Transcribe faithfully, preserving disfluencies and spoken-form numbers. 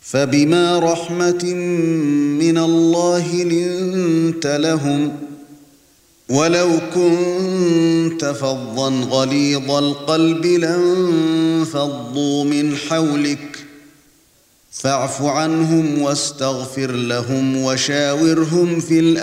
فبما رحمة من الله لنت لهم ولو كنت فظا غليظ القلب لانفضوا من حولك فاعف عنهم واستغفر لهم وشاورهم في الأمر